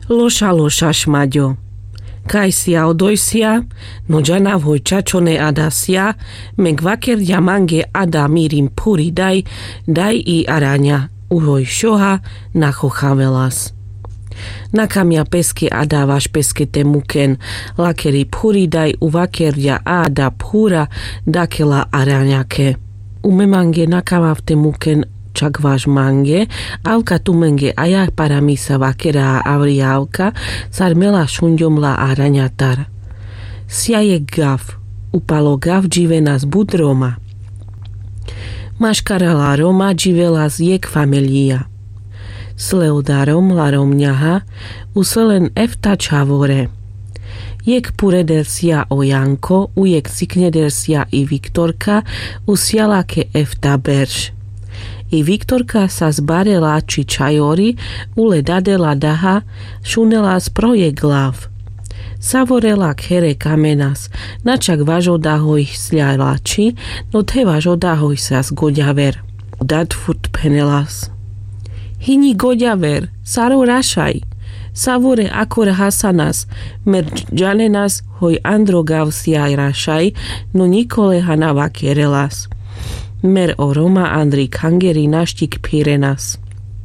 Loša šmaďo. Kajsia odojsia, no džana vhoj čačone adasia, meg vakerdia mange ada mirim puri daj i araňa, uhoj šoha na chochavelas. Nakamia peske adavaš peske temuken, lakeri puri daj u vakerdia ada pura dakela araňake. Ume mange nakama v temuken čak váš mange, avka tu menge aja para misa vakera avriavka, sarmela šunďomla a raňatar. Sjaje gav, upalo gav dživena z budroma. Maškarala Roma dživela z jek familia. Sleodarom la romňaha, uselen efta čavore. Jek puredersia o Janko, ujek siknedersia i Viktorka, usjalake efta berž. I Viktorka sa zbarela či čajori, ule dadela daha, šunela z projek glav. Savorela khere kamenas, načak važoda hoj sljalači, no te važoda hoj sa zgodjaver. Dadfurt penelas. Hini godjaver, saro rašaj. Savore akor hasanas, mer džanenas hoj androgav sijaj rašaj, no nikole hanava kerelas. Mer o Roma Andri Kangeri naštik pirenas.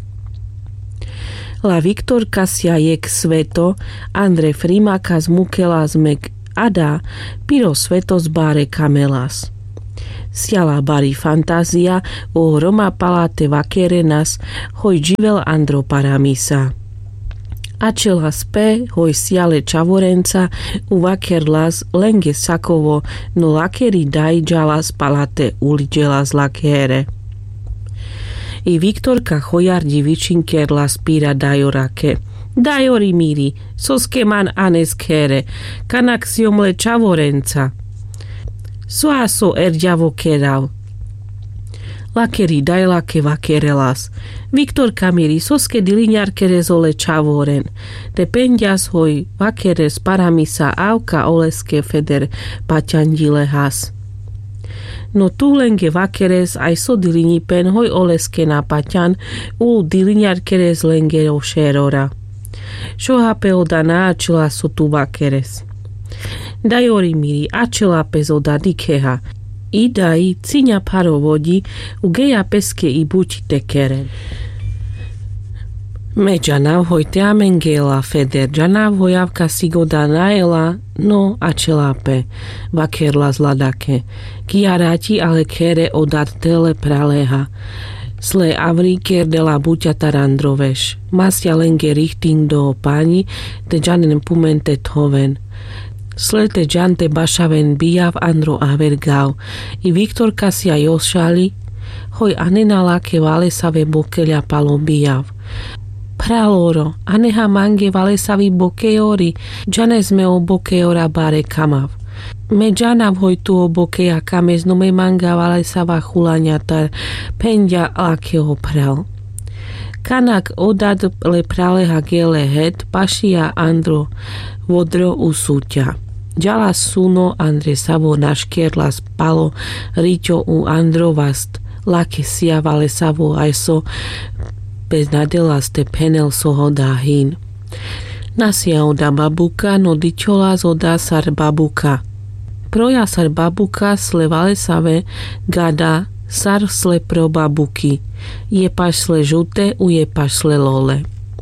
La Viktorka sia jek sveto, Andre Frimaka zmukela zmek ada, piro sveto zbare kamelas. Siala bari fantázia, o Roma palate vakerenas, hoj dživel Andro paramisa. Ačela spe, hoj siale čavorenca, u vakerlas lenge sakovo, no lakeri daj džalas palate uliđelas lakere. I Viktorka hojardi vičinkerla spira dajorake. Dajori miri, soske man anes kere, kanak siomle čavorenca. Soaso erđavo kerav. Lakeri dajlake vakerelas. Viktorka miri soske diliňarke rezole čavoren. Dependias hoj vakeres paramisa avka oleske feder paťandile has. No tu lenge vakeres aj so diliňipen hoj oleske na paťan u diliňarkeres lenge o šerora. Šohape oda náčila so tu vakeres. Dajori miri ačela pezoda dikeha. I daj ciňa parovodi u geja peske i buči tekeren. Me džanav hoj teamengela feder, džanav hojavka sigoda naela, no a čelape, vakerla zladake. Kiarati ale kere odat tele praleha. Sle avri kerdela buťa tarandroveš. Masja lenge richting do pani, te džanen pumente thoven. Slete džante bašaven bijav Andro avergav. I Viktorka si aj ošali, hoj anenala ke valesave bokeľa palo bijav. Praloro, aneha mange valesavi bokeori, džane sme o bokeora bare kamav. Me džanav hoj tu o bokeja kamez, no me manga valesava chulaňatar, pendia lakeo pral. Kanak odad le praleha gele het, pašia Andro vodro usúťa. Džala suno Andre savo naškierla spalo, riťo u Androvast, lake siavale savo aj so bez nadela ste penel sohoda hin. Nasia oda babuka, no dičola zoda sar babuka. Proja sar babuka slevale save gada sar sle pro babuky. Je pašle žute, uje pašle lole.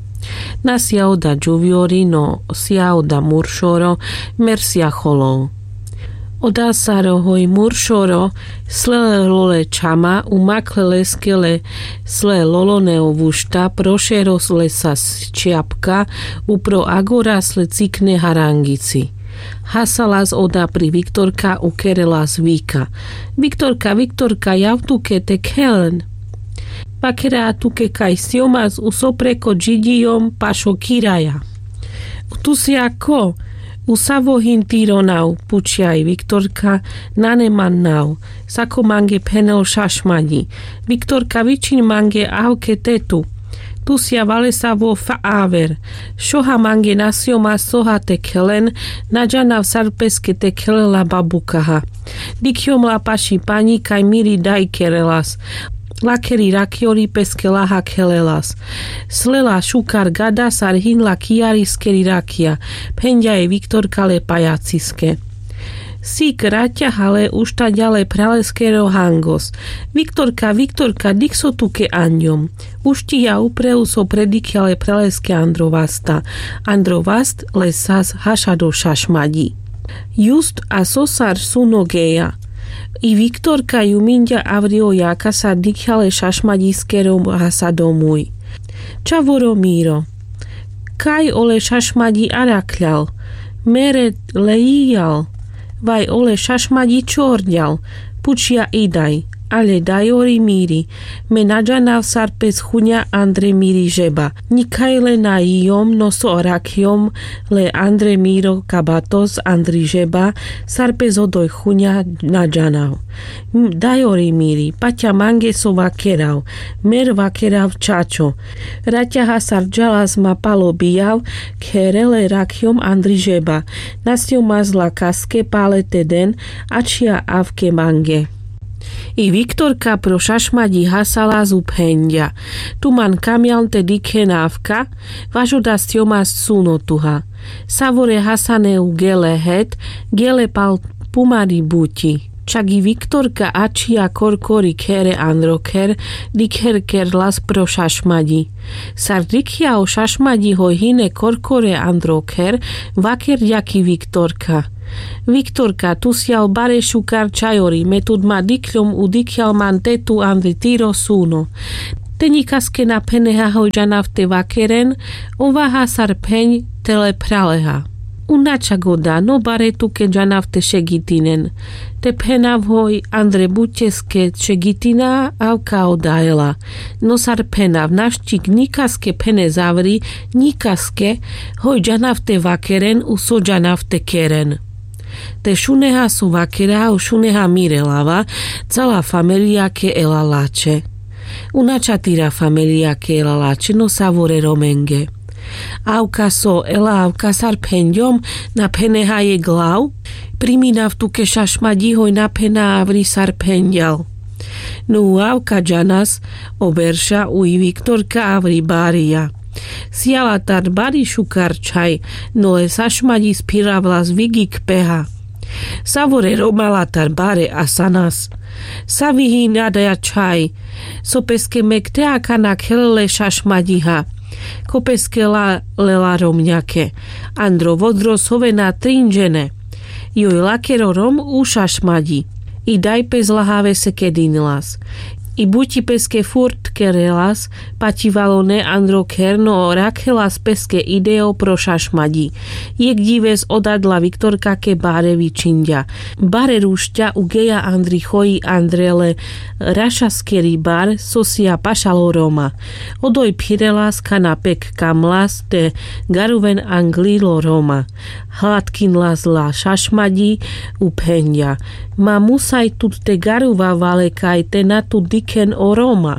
Nasia oda džuviori, no sia oda muršoro, mersia holov. Oda saro hoj muršoro, sle lole čama, umakle leskele, sle loloneo vušta, prošero sle sa čiapka, upro agora sle cikne harangici. Hasalas oda pri Viktorka ukerela zvika. Viktorka, javtuke te kelen. Pakera tuke kaj siomas usopreko džidijom pašo kiraja. Tu si ako? Usavohin tironau, pučiaj Viktorka, naneman nau, sako mange penel šašmani. Viktorka vičin mange avke tetu. Tu si valesavo faaver. Šoha mange nasioma soha te kelen, nađana v sarpeske te kelela babukaha. Dikiom la paši pani kaj miri daj kerelas. Lakeri rakiori peskela hakelelas. Slela šukar gada sarhinla kiari skeri rakia. Pendia je Viktorka le pajaciske. Sík raťa hale ušta ďale praleskero hangos. Viktorka, dikso tuke anjom. Ušti ja upreu so predikiale praleske androvasta. Androvast le sas hašado šašmadi. Just a sosar sunogeja. I Viktorka jumindia avrio jaka sa dikiale šašmadiskero hasadomuj. Čavoro míro. Kaj ole šašmadi arakľal. Mere leijal. Vaj ole šašmadi čordjal, pučia idaj, ale dajori míri, me nađanav sarpes hunja Andre míri žeba, nikajle na ijom noso rakiom le Andre míro kabatos Andri žeba, sarpes odoj hunja nađanav. Dajori míri, paťa mange so vakerav, mer vakerav čačo, raťaha sarđalas ma palo bijav, kerele rakiom Andri žeba, nasio mazla kaske pale teden, ačia avke mange. I Viktorka pro šašmadi hasala z uphendia. Tuman kamial te dike návka, važoda stjoma sunotuha. Savore hasane u gele het, gele pal pumari buti. Čak i Viktorka ačia korkori kere androker, diker kerlas pro šašmadi. Sardikia o šašmadi hojhine korkore androker, vaker jaki Viktorka. Viktorka, tu sial bare šukar čajori, metud ma dikľom u dikial man tetu andri tiro suno. Tenikaske na peneha hojđana v te vakeren, ovaha sar peň tele praleha. Unača goda, no bare tu keđana v te šegitinen. Te pena vhoj andre buteske šegitina avka odajela. No sar pena v naščik nikaske pene zavri, nikaske hojđana v te vakeren u sođana v te keren. Te šuneha su vakera u šuneha mirelava, cala familia ke ela lače. Unača tira familia ke ela lače, no savore romenge. Avka so ela avka sar penjom na peneha je glav, primina v tuke šašmadi hoj na pena avri sar penjal. No avka džanas oberša u i Viktorka avri barija. Siala tar bari šukar čaj, no le sašmadi spiravla z vigik peha. Savore romala tar bare a sanas. Savihi nadaja čaj, sopeske mekteaka na kelele šašmadiha. Kopeske lela romňake, andro vodro sovena trinđene. Joj lakero rom u šašmadi. I daj pez lahave se kedinlas. I buti peske furt kerelas, pativalo ne andro kerno rakelas peske ideo pro šašmadi. Jek dives odadla Viktorka ke bare vičindja. Bare rušťa u geja Andri hoji Andrele rašaskeri bar sosia pašalo Roma. Odoj pirelas kanapek kamlas te garuven anglilo Roma. Hladkinlas la šašmadi u penja. Ma musaj tut te garuva valekaj te na tu diken o Roma.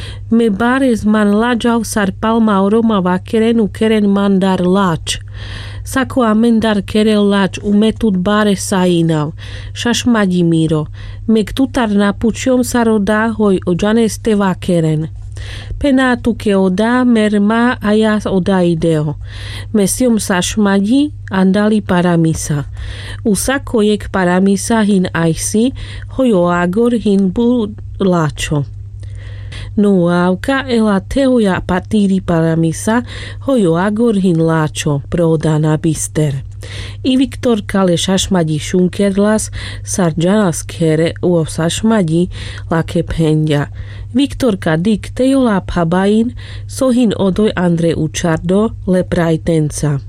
Me bares man lađav sar palma o Roma va keren mandar lač. Sako amendar kerel lač umetut bare sainav. Šašmadi miro. Mek tutar napučjom saroda hoj ođaneste va keren. Penatu ke oda merma a ja oda ideo. Mesiom sašmadi andali paramisa. Usako jek paramisa hin aisi, hojo agor hin bul lačo. No avka ela teoja patiri paramisa, hojo agor hin lačo, prodana bister. I Viktorka le šašmadi šunkerlas, sarđanas kere u sašmadi lake pendja. Viktorka dik tejola pabain, sohin odoj Andre učardo le prajtenca.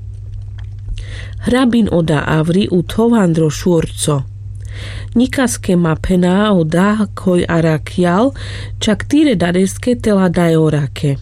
Hrabin oda avri u tovandro šurco. Nikaske ma pena oda koj arakjal, čak tire dareske tela dajorake.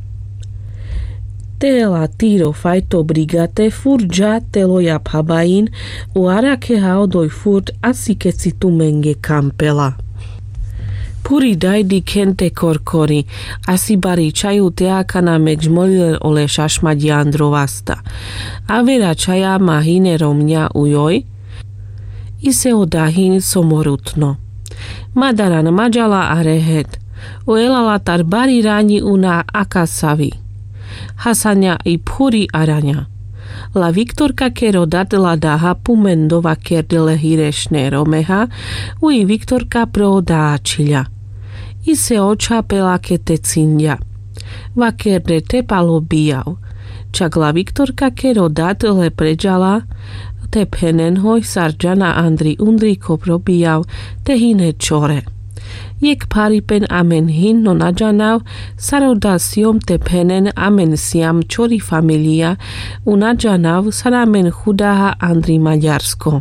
Tela tiro fajto brigate furđa teloja pabain, u arake ha odoj furt asike citumenge kampela. Puri dajdi kente korkori, asi bari čaju teaka na međmolile ole šašmadi androvasta. Avera čaja ma hine romnja ujoj, i se odahin somorutno. Madaran mađala a rehet, O elalatar barirani una akasavi. Hasanya i puri aranya. La Victorka kero datela daha pumendova kerdele hirešne romeha, ui Victorka pro dáčilja. I se očapela ke te cinja. Vakerde te palo bijav. Čak la Victorka kero datele pređala, te penenhoj sarđana Andri Undriko probijav, te hine čore. Jek paripen amen hin no nadžanav, saroda siom te penen amen siam čori familia, u nadžanav saramen hudaha Andri Maďarsko.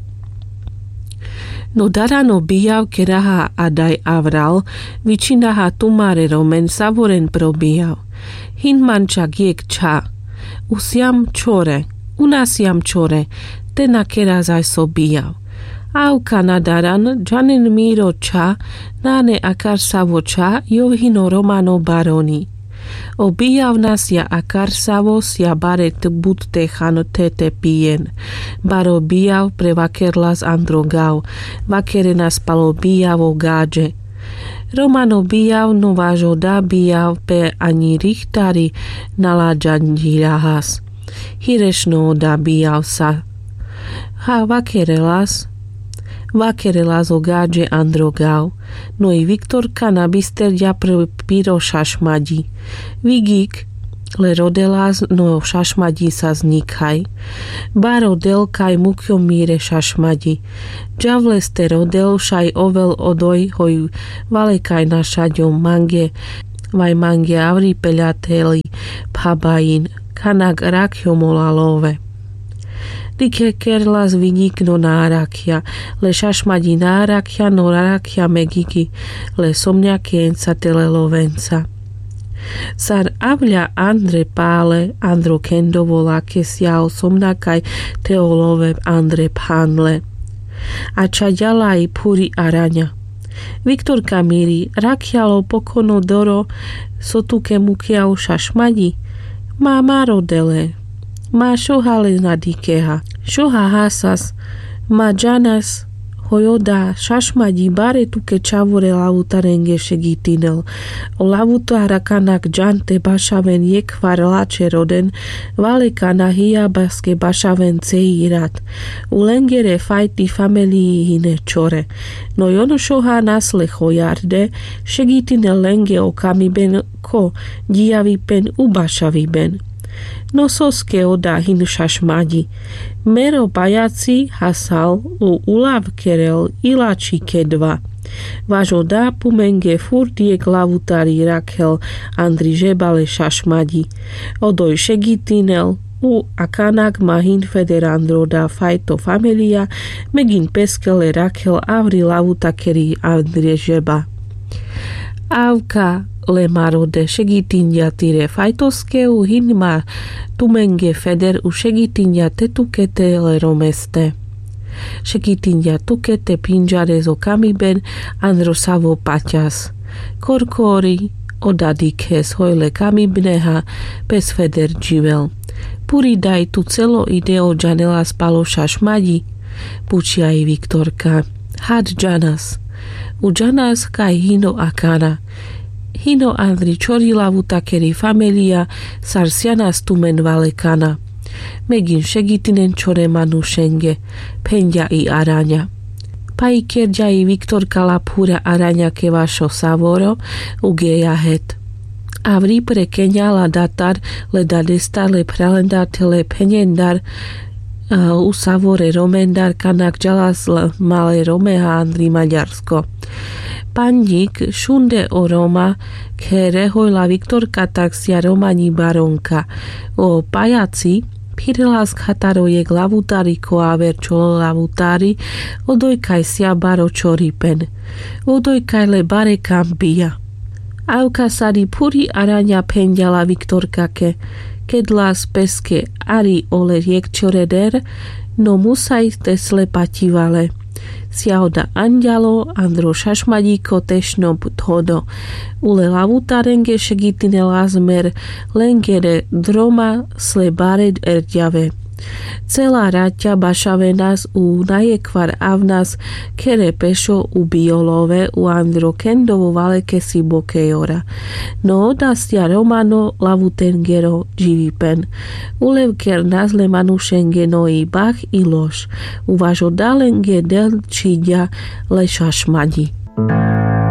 No darano bijav keraha adaj avral, vičinaha tumare romen savoren probijav. Hin mančak jek ča, usiam čore, unasiam čore, te na kerazaj so bijav. Au kanadaran džanen miro ča, nane akar savo ča, jovhino romano baroni. Obijav nas ja akar savo sja bare but tehan tete pijen. Baro bijav pre vakerlas androgav, vakere nas palo bijavo gađe. Romano bijav no važo da bijav pe ani richtari nalađanđirahas. Hirešno da bijav sa. Ha vakerelas o gađe androgav, no i Victorka na bisterja piro šašmadji. Vigik, le rodelas no šašmadji sa znikaj. Baro delkaj mukjo mire šašmadji. Džavle ste rodel šaj ovel odoj hoj valekaj na šaďo mange, vaj mange avri peľateli pabajin, kanak rakjo molalove. Dike kerlas vinikno nárakja, le šašmadí nárakja no nárakja megiki, le somňake enca telelovenca. Sar avľa Andre pále, Andro kendovo lake sjao somnakaj teolove Andre pánle. A čaďala i puri araňa. Victorka miri, rakjalo pokono doro, sotuke mukiau šašmadí, má marodele. Ma šohale na dikeha. Šoha hasas, ma džanas, hojoda, šašmadí bare tuke čavore lavutarenge šegitinel. O lavutara kanak džante bašaven jekvar lače roden, valeka na hijabaske bašaven ceirat. U lengere fajti familii hine čore. No jono šoha nasle hojarde, šegitinel lenge okami ben ko, dijavi pen ubašavi ben. No soske oda hin šašmadí. Mero pajaci hasal u ulav kerel ilači kedva. Važo da pumenge furtie glavutari rakel Andri žebale šašmadí. Odoj šegitinel u akanak mahin federandro da fajto familia megin peskele rakel avri lavuta keri Andri žeba. Avka le marode šegitinja tire fajtoskeu hinma tumenge feder u šegitinja te tukete le romeste. Šegitinja tukete pinžare zo kamiben andro savo paťas. Korkori odadikes hojle kamibneha pes feder dživel. Puri daj tu celo ideo džanela spalo šašmadí, pučia i Victorka. Had džanas. U džanas kaj hino akana. Hino Andri čorilavu takeri familia sarsiana stumen valekana. Megin šegitinen čore manušenge, pendja i araňa. Pa i kerďa i Victorka la pura araňa ke vašo savoro ugeja het. Avri pre keňala datar le dadestar le pralendatele penjendar u savore romendar kanak džalas male romeha Andri Maďarsko. Pandík šunde o Roma, kere hojla Victorka taxia Romani baronka. O pajaci, pirlas kataro je glavutari koaver čolo lavutari, odojkaj sia baro čoripen. Odojkaj le bare kambija. Auka sari puri araňa pendiala Victorka ke, kedlas peske ari ole riek čoreder, no musaj te slepativale. Siaoda andialo, andro šašmadíko tešno thodo. Ule lavutarenge šegitine lazmer, lengere droma sle bare erdjave. Celá raťa bašavenas u najekvar avnas kere pešo u biolove u androkendovo valeke si bokejora. No odastia romano lavutengero živipen. Ulevker nazle manušengeno i bach i loš. Uvažo dalenge del čidja leša šmadi.